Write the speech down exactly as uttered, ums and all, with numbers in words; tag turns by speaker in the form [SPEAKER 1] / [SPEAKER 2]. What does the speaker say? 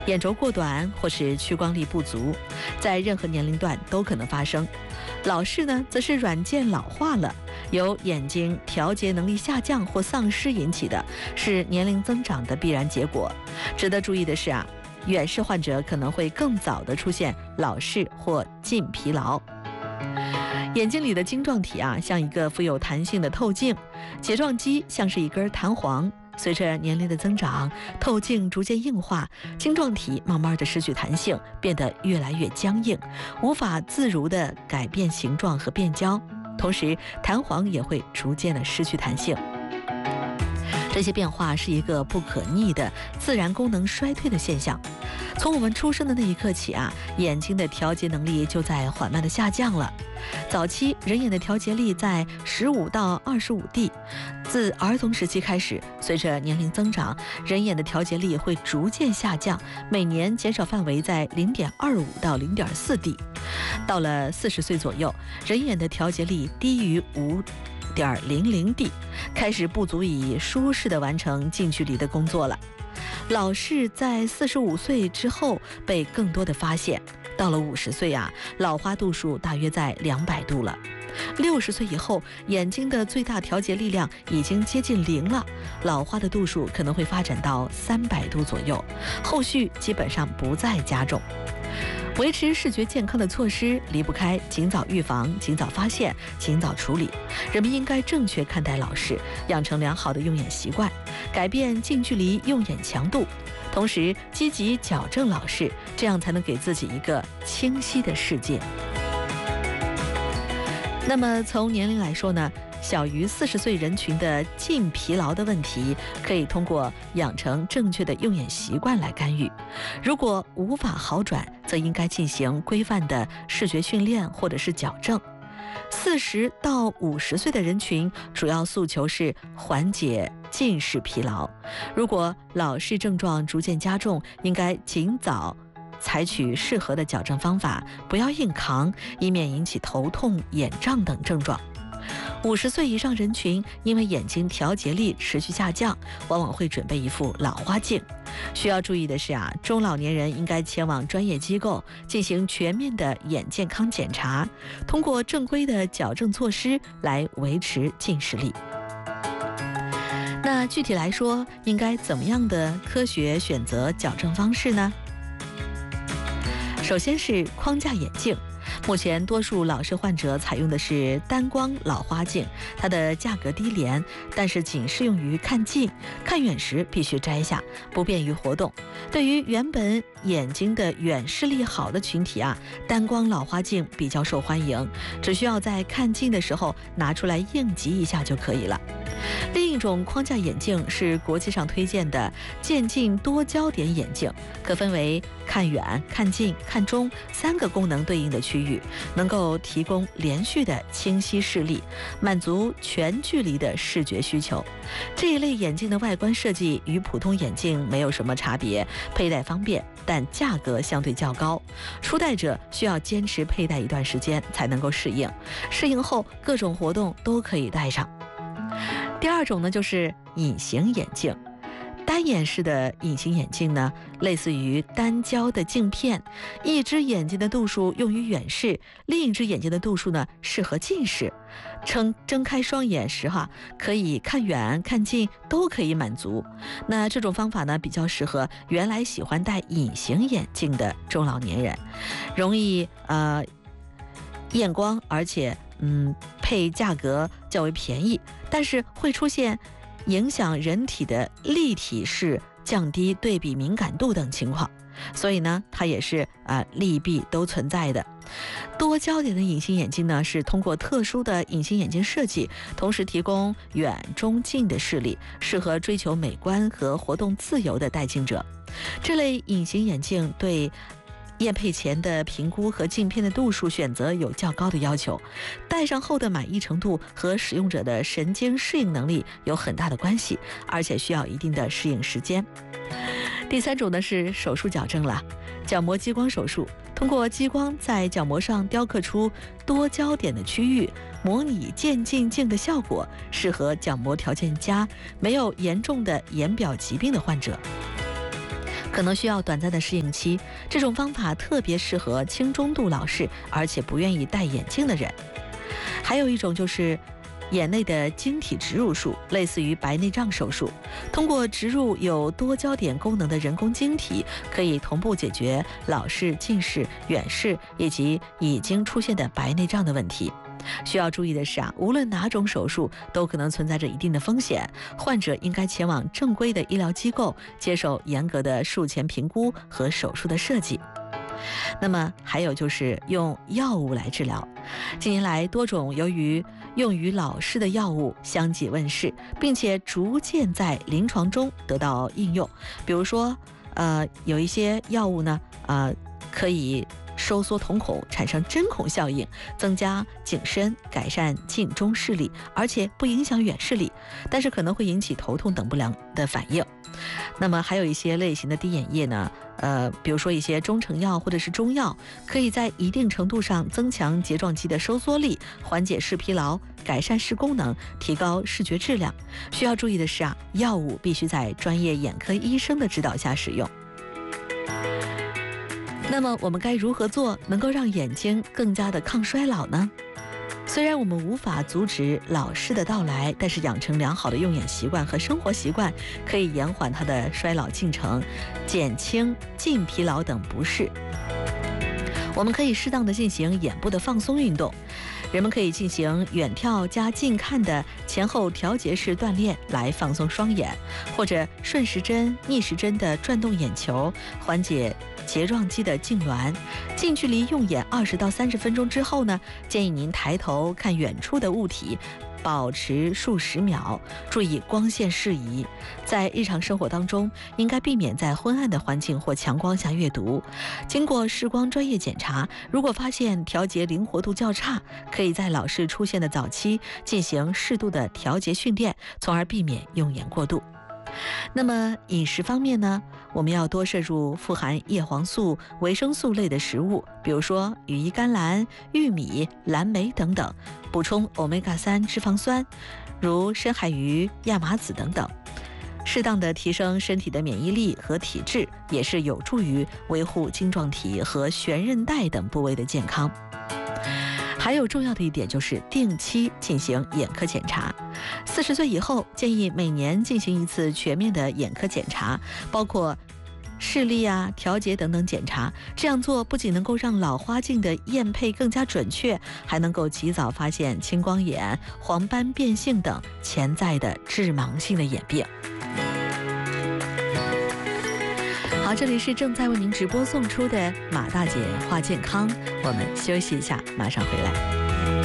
[SPEAKER 1] 眼轴过短或是屈光力不足，在任何年龄段都可能发生。老视呢，则是软件老化了，由眼睛调节能力下降或丧失引起的，是年龄增长的必然结果。值得注意的是啊，远视患者可能会更早的出现老视或近疲劳。眼睛里的晶状体啊，像一个富有弹性的透镜，睫状肌像是一根弹簧。随着年龄的增长，透镜逐渐硬化，晶状体慢慢的失去弹性，变得越来越僵硬，无法自如地改变形状和变焦，同时弹簧也会逐渐的失去弹性。这些变化是一个不可逆的自然功能衰退的现象。从我们出生的那一刻起啊，眼睛的调节能力就在缓慢的下降了。早期人眼的调节力在十五到二十五 D， 自儿童时期开始，随着年龄增长，人眼的调节力会逐渐下降，每年减少范围在 零点二五 到 零点四 D。 到了四十岁左右，人眼的调节力低于五点零零 D， 开始不足以舒适地完成近距离的工作了。老视在四十五岁之后被更多的发现，到了五十岁啊，老花度数大约在两百度了。六十岁以后，眼睛的最大调节力量已经接近零了，老花的度数可能会发展到三百度左右，后续基本上不再加重。维持视觉健康的措施离不开尽早预防、尽早发现、尽早处理。人们应该正确看待老视，养成良好的用眼习惯，改变近距离用眼强度，同时积极矫正老视，这样才能给自己一个清晰的世界。那么从年龄来说呢，小于四十岁人群的近疲劳的问题，可以通过养成正确的用眼习惯来干预。如果无法好转，则应该进行规范的视觉训练或者是矫正。四十到五十岁的人群主要诉求是缓解近视疲劳。如果老视症状逐渐加重，应该尽早采取适合的矫正方法，不要硬扛，以免引起头痛、眼胀等症状。五十岁以上人群因为眼睛调节力持续下降，往往会准备一副老花镜。需要注意的是啊，中老年人应该前往专业机构进行全面的眼健康检查，通过正规的矫正措施来维持近视力。那具体来说，应该怎么样的科学选择矫正方式呢？首先是框架眼镜。目前多数老视患者采用的是单光老花镜，它的价格低廉，但是仅适用于看近，看远时必须摘下，不便于活动。对于原本眼睛的远视力好的群体啊，单光老花镜比较受欢迎，只需要在看近的时候拿出来应急一下就可以了。另一种框架眼镜是国际上推荐的渐进多焦点眼镜，可分为看远、看近、看中三个功能对应的区域，能够提供连续的清晰视力，满足全距离的视觉需求。这一类眼镜的外观设计与普通眼镜没有什么差别，佩戴方便，但价格相对较高，初戴者需要坚持佩戴一段时间才能够适应，适应后各种活动都可以戴上。第二种呢，就是隐形眼镜。单眼式的隐形眼镜呢，类似于单焦的镜片，一只眼睛的度数用于远视，另一只眼睛的度数呢适合近视。睁睁开双眼时哈，可以看远看近都可以满足。那这种方法呢，比较适合原来喜欢戴隐形眼镜的中老年人，容易呃验光，而且嗯配价格较为便宜，但是会出现影响人体的立体视、降低对比敏感度等情况，所以呢，它也是啊、呃、利弊都存在的。多焦点的隐形眼镜呢，是通过特殊的隐形眼镜设计，同时提供远、中、近的视力，适合追求美观和活动自由的戴镜者。这类隐形眼镜对验配前的评估和镜片的度数选择有较高的要求，戴上后的满意程度和使用者的神经适应能力有很大的关系，而且需要一定的适应时间。第三种呢是手术矫正了，角膜激光手术，通过激光在角膜上雕刻出多焦点的区域，模拟渐进镜的效果，适合角膜条件佳、没有严重的眼表疾病的患者。 可能需要短暂的适应期。这种方法特别适合轻中度老视而且不愿意戴眼镜的人。还有一种就是眼内的晶体植入术，类似于白内障手术，通过植入有多焦点功能的人工晶体，可以同步解决老视、近视、远视以及已经出现的白内障的问题。需要注意的是啊，无论哪种手术都可能存在着一定的风险，患者应该前往正规的医疗机构，接受严格的术前评估和手术的设计。那么还有就是用药物来治疗。近年来，多种由于用于老视的药物相继问世，并且逐渐在临床中得到应用。比如说，呃，有一些药物呢，呃，可以收缩瞳孔，产生针孔效应，增加景深，改善近中视力，而且不影响远视力，但是可能会引起头痛等不良的反应。那么还有一些类型的滴眼液呢，呃，比如说一些中成药或者是中药，可以在一定程度上增强睫状肌的收缩力，缓解视疲劳，改善视功能，提高视觉质量。需要注意的是啊，药物必须在专业眼科医生的指导下使用。那么我们该如何做，能够让眼睛更加的抗衰老呢？虽然我们无法阻止老视的到来，但是养成良好的用眼习惯和生活习惯，可以延缓它的衰老进程，减轻近疲劳等不适。我们可以适当的进行眼部的放松运动，人们可以进行远眺加近看的前后调节式锻炼来放松双眼，或者顺时针、逆时针的转动眼球，缓解睫状肌的痉挛。近距离用眼二十到三十分钟之后呢，建议您抬头看远处的物体，保持数十秒，注意光线适宜。在日常生活当中，应该避免在昏暗的环境或强光下阅读。经过视光专业检查，如果发现调节灵活度较差，可以在老视出现的早期进行适度的调节训练，从而避免用眼过度。那么饮食方面呢，我们要多摄入富含叶黄素、维生素类的食物，比如说羽衣甘蓝、玉米、蓝莓等等，补充欧米伽三脂肪酸，如深海鱼、亚麻籽等等。适当的提升身体的免疫力和体质，也是有助于维护晶状体和悬韧带等部位的健康。还有重要的一点就是定期进行眼科检查。四十岁以后，建议每年进行一次全面的眼科检查，包括视力啊、调节等等检查。这样做不仅能够让老花镜的验配更加准确，还能够及早发现青光眼、黄斑变性等潜在的致盲性的眼病。好，这里是正在为您直播送出的马大姐话健康，我们休息一下，马上回来。